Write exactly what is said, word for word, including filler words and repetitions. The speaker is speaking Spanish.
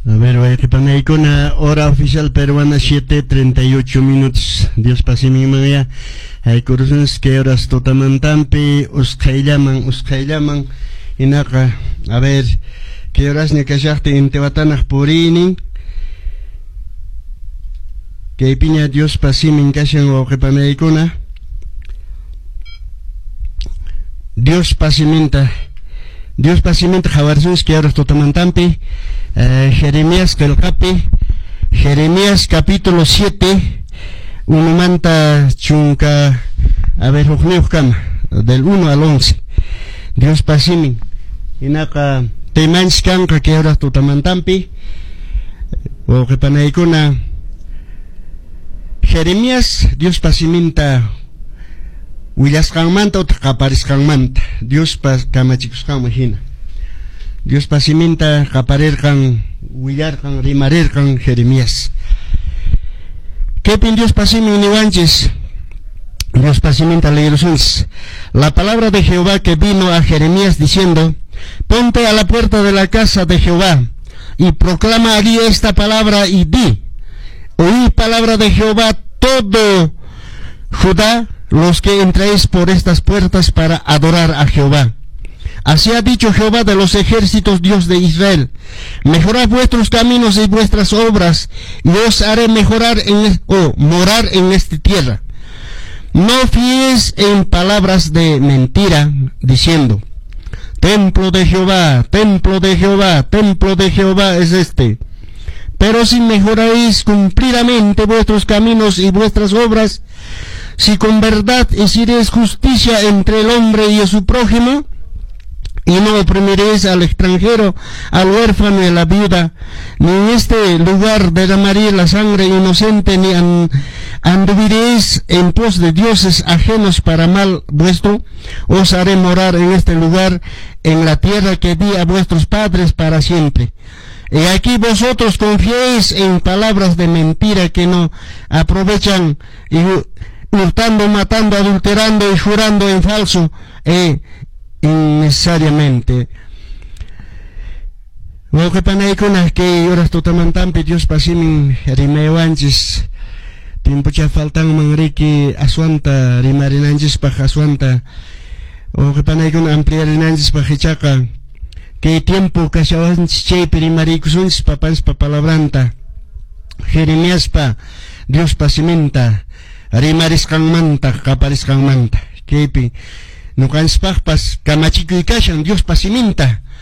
A ver, voy a que poner con una hora oficial peruana, siete treinta y ocho minutos. Dios pase mi mamá. Hay corazones que horas totamantampi, uscaillaman, uscaillaman. Inaka, a ver, que horas ne callarte en Tehuatanak Purini. Que piña Dios pase mi cashan o que poner con una. Dios pasimenta. Dios pasimenta javarzones que horas totamantampi. Uh, Jeremías Kelcapi, Jeremías capítulo siete, uno manta chunca, a ver, del uno al once. Dios pasimin, inaka temans kanka que ahora tutamantampi, o que panaikuna. Jeremías, Dios pasiminta, willas kangmanta o takaparis kangmanta, Dios pas kamachikus kamahina. Dios pasiminta caparer kan willar kan rimarer kan Jeremías. ¿Qué pin Dios pasimin niwanches? Dios pasiminta leerosons. La palabra de Jehová que vino a Jeremías diciendo: ponte a la puerta de la casa de Jehová y proclama allí esta palabra y di: oí palabra de Jehová todo Judá, los que entréis por estas puertas para adorar a Jehová. Así ha dicho Jehová de los ejércitos, Dios de Israel: mejorad vuestros caminos y vuestras obras, y os haré mejorar en, o morar en esta tierra. No fíes en palabras de mentira, diciendo: templo de Jehová, templo de Jehová, templo de Jehová es este. Pero si mejoráis cumplidamente vuestros caminos y vuestras obras, si con verdad hiciereis justicia entre el hombre y su prójimo, y no oprimiréis al extranjero, al huérfano y a la viuda, ni en este lugar derramaréis la sangre inocente, ni an, anduviréis en pos de dioses ajenos para mal vuestro, os haré morar en este lugar, en la tierra que di a vuestros padres para siempre. Y aquí vosotros confiéis en palabras de mentira que no aprovechan, y hurtando, matando, adulterando y jurando en falso, eh, innecesariamente. Lo que panay con es que horas totamantampi Dios pasimin rimewanchis timpucha faltan mangriki asuanta rimarinanchis pa asuanta o que panay con ampliarinanchis pa hichaka que tiempo kashawanchis chay primaricusunchis papans pa palabranta Jeremías pa Dios pasiminta rimaris kangmanta kaparis kangmanta kepi no canspaj pas kamachiku y kashan Dios pasiminta